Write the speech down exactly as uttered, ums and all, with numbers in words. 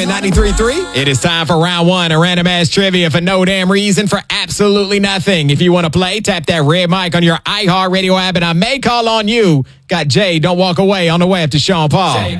at ninety-three point three. It is time for round one of random ass trivia for no damn reason, for absolutely nothing. If you want to play, tap that red mic on your iHeartRadio app, and I may call on you. Got Jay, don't walk away on the way up to Sean Paul.